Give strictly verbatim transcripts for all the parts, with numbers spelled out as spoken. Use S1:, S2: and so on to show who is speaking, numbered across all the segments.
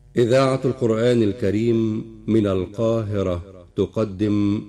S1: إذاعة القرآن الكريم من القاهرة تقدم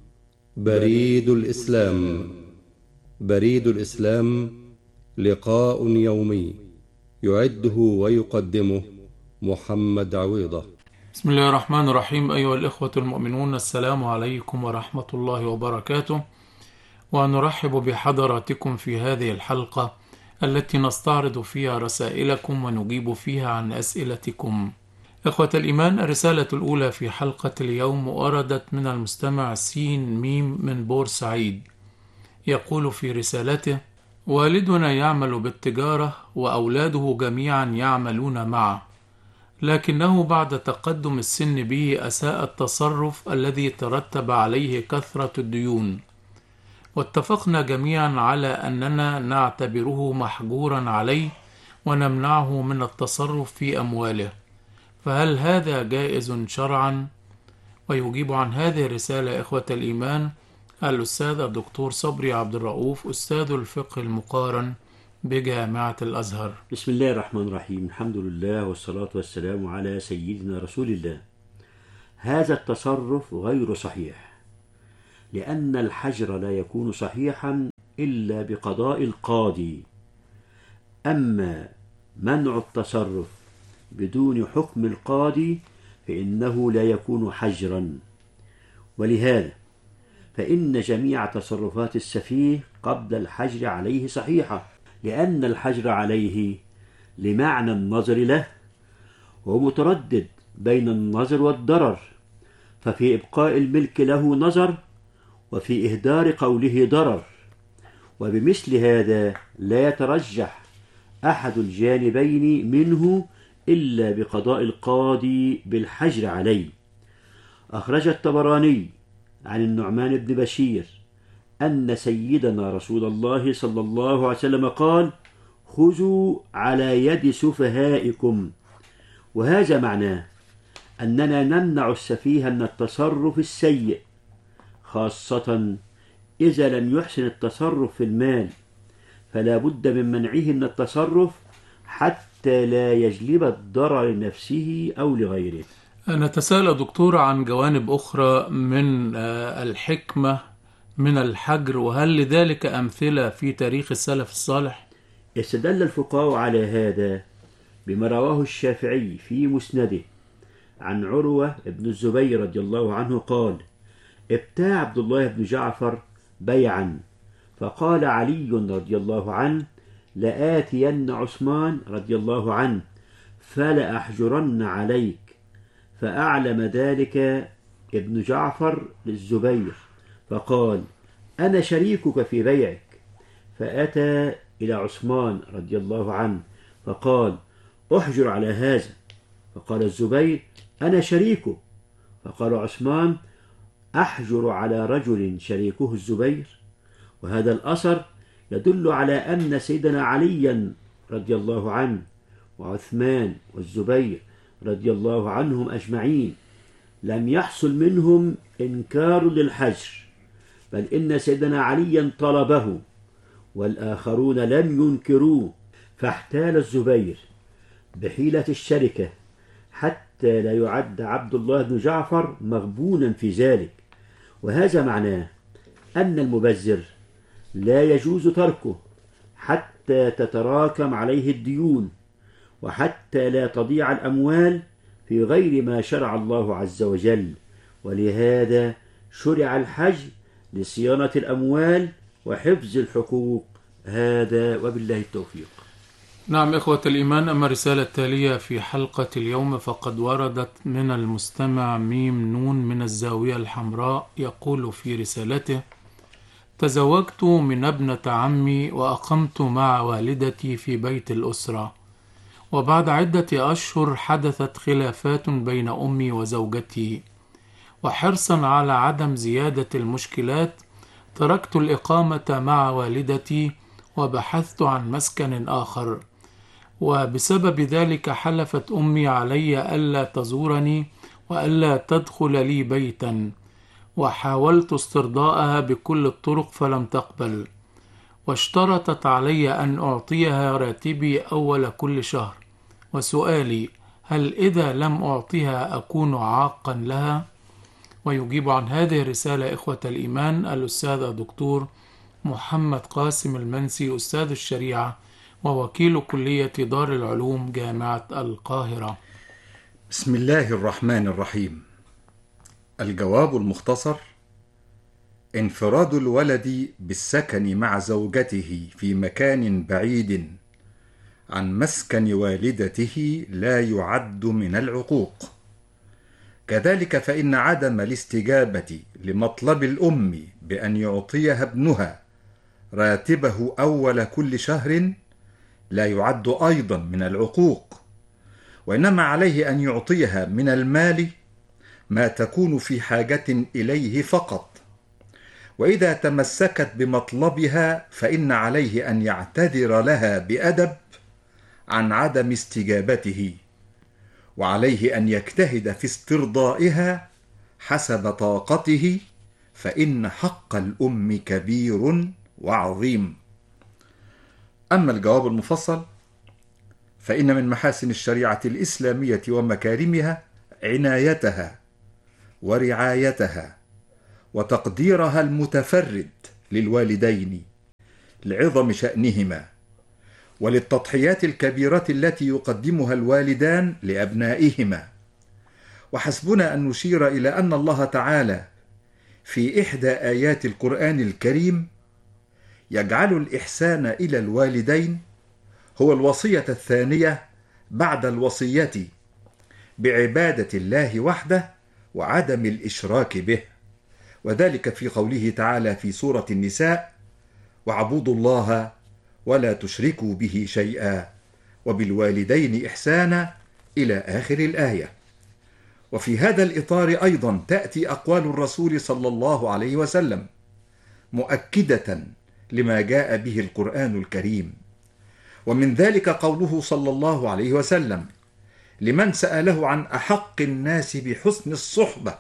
S1: بريد الإسلام. بريد الإسلام لقاء يومي يعده ويقدمه محمد عويضة.
S2: بسم الله الرحمن الرحيم. أيها الإخوة المؤمنون، السلام عليكم ورحمة الله وبركاته، ونرحب بحضراتكم في هذه الحلقة التي نستعرض فيها رسائلكم ونجيب فيها عن أسئلتكم. إخوة الإيمان، الرسالة الأولى في حلقة اليوم وردت من المستمع سين ميم من بورسعيد. يقول في رسالته: والدنا يعمل بالتجارة وأولاده جميعا يعملون معه، لكنه بعد تقدم السن به أساء التصرف الذي ترتب عليه كثرة الديون، واتفقنا جميعا على أننا نعتبره محجورا عليه ونمنعه من التصرف في أمواله، فهل هذا جائز شرعا؟ ويجيب عن هذه الرسالة إخوة الإيمان الأستاذ الدكتور صبري عبد الرؤوف، أستاذ الفقه المقارن بجامعة الأزهر.
S3: بسم الله الرحمن الرحيم. الحمد لله والصلاة والسلام على سيدنا رسول الله. هذا التصرف غير صحيح، لأن الحجر لا يكون صحيحا إلا بقضاء القاضي. أما منع التصرف بدون حكم القاضي فإنه لا يكون حجرا، ولهذا فإن جميع تصرفات السفيه قبل الحجر عليه صحيحة، لأن الحجر عليه لمعنى النظر له، ومتردد بين النظر والضرر، ففي إبقاء الملك له نظر، وفي إهدار قوله ضرر، وبمثل هذا لا يترجح أحد الجانبين منه إلا بقضاء القاضي بالحجر عليه. أخرج الطبراني عن النعمان بن بشير أن سيدنا رسول الله صلى الله عليه وسلم قال: خذوا على يد سفهائكم، وهذا معناه أننا نمنع السفيه من التصرف السيء، خاصة إذا لم يحسن التصرف في المال، فلا بد من منعه من التصرف حتى لا يجلب الضرر لنفسه أو لغيره.
S2: نتساءل دكتور عن جوانب أخرى من الحكمة من الحجر، وهل لذلك أمثلة في تاريخ السلف الصالح؟
S3: استدل الفقهاء على هذا بما رواه الشافعي في مسنده عن عروة بن الزبير رضي الله عنه قال: ابتاع عبد الله بن جعفر بيعا، فقال علي رضي الله عنه: لآتين عثمان رضي الله عنه فلأحجرن عليك، فأعلم ذلك ابن جعفر للزبير فقال: أنا شريكك في بيعك. فأتى إلى عثمان رضي الله عنه فقال: أحجر على هذا. فقال الزبير: أنا شريكه. فقال عثمان: أحجر على رجل شريكه الزبير؟ وهذا الأثر يدل على أن سيدنا عليا رضي الله عنه وعثمان والزبير رضي الله عنهم أجمعين لم يحصل منهم إنكار للحجر، بل إن سيدنا عليا طلبه والآخرون لم ينكروه، فاحتال الزبير بحيلة الشركة حتى لا يعد عبد الله بن جعفر مغبونا في ذلك. وهذا معناه أن المبذر لا يجوز تركه حتى تتراكم عليه الديون، وحتى لا تضيع الأموال في غير ما شرع الله عز وجل. ولهذا شرع الحجر لصيانة الأموال وحفظ الحقوق. هذا وبالله التوفيق.
S2: نعم إخوة الإيمان، أما الرسالة التالية في حلقة اليوم فقد وردت من المستمع ميم نون من الزاوية الحمراء. يقول في رسالته: تزوجت من ابنة عمي وأقمت مع والدتي في بيت الأسرة، وبعد عدة أشهر حدثت خلافات بين أمي وزوجتي، وحرصا على عدم زيادة المشكلات تركت الإقامة مع والدتي وبحثت عن مسكن آخر، وبسبب ذلك حلفت أمي علي ألا تزورني وألا تدخل لي بيتا، وحاولت استرضاءها بكل الطرق فلم تقبل، واشترطت علي أن أعطيها راتبي أول كل شهر. وسؤالي: هل إذا لم أعطيها أكون عاقا لها؟ ويجيب عن هذه الرسالة إخوة الإيمان الأستاذ الدكتور محمد قاسم المنسي، أستاذ الشريعة ووكيل كلية دار العلوم جامعة القاهرة.
S4: بسم الله الرحمن الرحيم. الجواب المختصر: انفراد الولد بالسكن مع زوجته في مكان بعيد عن مسكن والدته لا يعد من العقوق. كذلك فإن عدم الاستجابة لمطلب الأم بأن يعطيها ابنها راتبه أول كل شهر لا يعد أيضا من العقوق، وإنما عليه أن يعطيها من المال ما تكون في حاجة إليه فقط، وإذا تمسكت بمطلبها فإن عليه أن يعتذر لها بأدب عن عدم استجابته، وعليه أن يجتهد في استرضائها حسب طاقته، فإن حق الأم كبير وعظيم. أما الجواب المفصل فإن من محاسن الشريعة الإسلامية ومكارمها عنايتها ورعايتها وتقديرها المتفرد للوالدين لعظم شأنهما وللتضحيات الكبيرة التي يقدمها الوالدان لأبنائهما. وحسبنا أن نشير إلى أن الله تعالى في إحدى آيات القرآن الكريم يجعل الإحسان إلى الوالدين هو الوصية الثانية بعد الوصية بعبادة الله وحده وعدم الإشراك به، وذلك في قوله تعالى في سورة النساء: واعبدوا الله ولا تشركوا به شيئا وبالوالدين إحسانا إلى آخر الآية. وفي هذا الإطار أيضا تأتي أقوال الرسول صلى الله عليه وسلم مؤكدة لما جاء به القرآن الكريم، ومن ذلك قوله صلى الله عليه وسلم لمن سأله عن أحق الناس بحسن الصحبة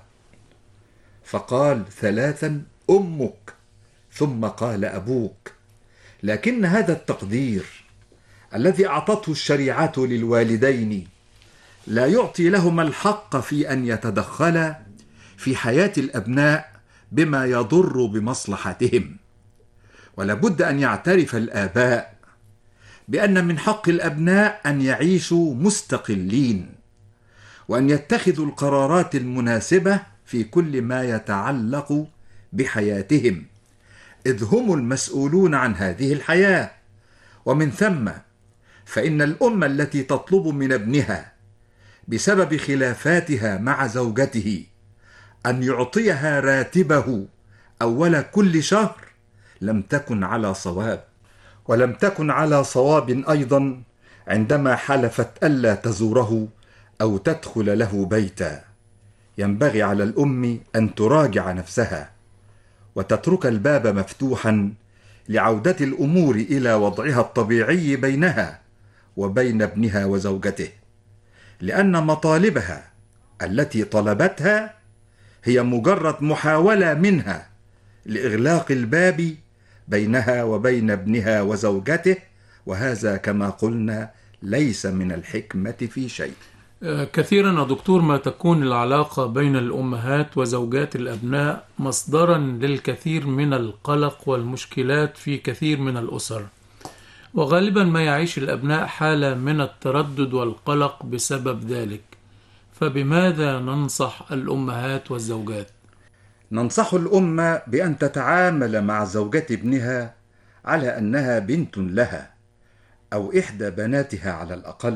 S4: فقال: ثلاثا أمك، ثم قال أبوك. لكن هذا التقدير الذي أعطته الشريعة للوالدين لا يعطي لهما الحق في أن يتدخلا في حياة الأبناء بما يضر بمصلحتهم. ولابد أن يعترف الآباء بأن من حق الأبناء أن يعيشوا مستقلين، وأن يتخذوا القرارات المناسبة في كل ما يتعلق بحياتهم، إذ هم المسؤولون عن هذه الحياة. ومن ثم فإن الأم التي تطلب من ابنها بسبب خلافاتها مع زوجته أن يعطيها راتبه أول كل شهر لم تكن على صواب، ولم تكن على صواب أيضا عندما حلفت ألا تزوره أو تدخل له بيتا. ينبغي على الأم أن تراجع نفسها وتترك الباب مفتوحا لعودة الأمور إلى وضعها الطبيعي بينها وبين ابنها وزوجته، لأن مطالبها التي طلبتها هي مجرد محاولة منها لإغلاق الباب بينها وبين ابنها وزوجته، وهذا كما قلنا ليس من الحكمة في شيء.
S2: كثيرا يا دكتور ما تكون العلاقة بين الأمهات وزوجات الأبناء مصدرا للكثير من القلق والمشكلات في كثير من الأسر، وغالبا ما يعيش الأبناء حالة من التردد والقلق بسبب ذلك. فبماذا ننصح الأمهات والزوجات؟
S4: ننصح الأم بأن تتعامل مع زوجة ابنها على أنها بنت لها أو إحدى بناتها على الأقل.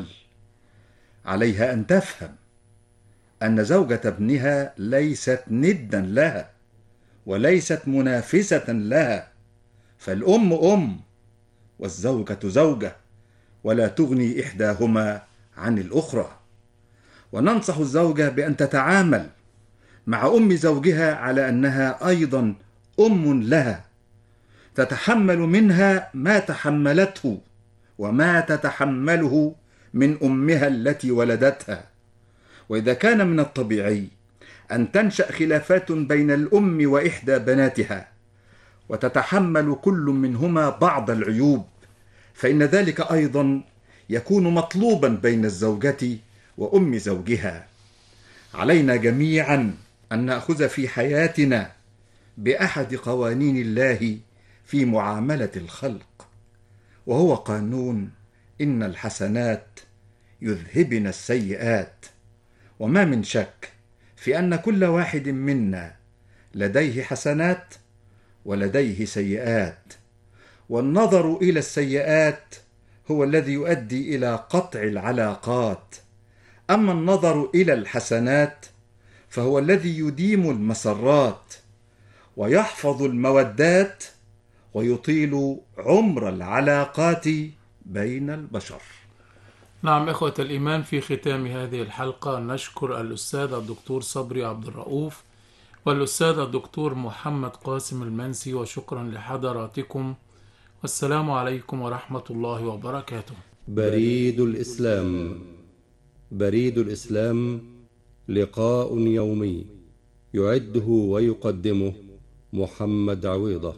S4: عليها أن تفهم أن زوجة ابنها ليست ندا لها وليست منافسة لها، فالأم أم والزوجة زوجة، ولا تغني إحداهما عن الأخرى. وننصح الزوجة بأن تتعامل مع أم زوجها على أنها أيضا أم لها، تتحمل منها ما تحملته وما تتحمله من أمها التي ولدتها. وإذا كان من الطبيعي أن تنشأ خلافات بين الأم وإحدى بناتها وتتحمل كل منهما بعض العيوب، فإن ذلك أيضا يكون مطلوبا بين الزوجة وأم زوجها. علينا جميعا أن نأخذ في حياتنا بأحد قوانين الله في معاملة الخلق، وهو قانون إن الحسنات يذهبن السيئات. وما من شك في أن كل واحد منا لديه حسنات ولديه سيئات، والنظر إلى السيئات هو الذي يؤدي إلى قطع العلاقات، أما النظر إلى الحسنات فهو الذي يديم المسرات ويحفظ المودات ويطيل عمر العلاقات بين البشر.
S2: نعم إخوة الإيمان، في ختام هذه الحلقة نشكر الأستاذ الدكتور صبري عبد الرؤوف والأستاذ الدكتور محمد قاسم المنسي، وشكرا لحضراتكم، والسلام عليكم ورحمة الله وبركاته.
S1: بريد الإسلام. بريد الإسلام لقاء يومي يعده ويقدمه محمد عويضة.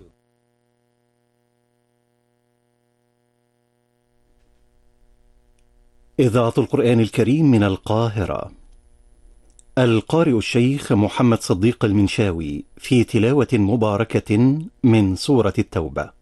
S5: إذاعة القرآن الكريم من القاهرة. القارئ الشيخ محمد صديق المنشاوي في تلاوة مباركة من سورة التوبة.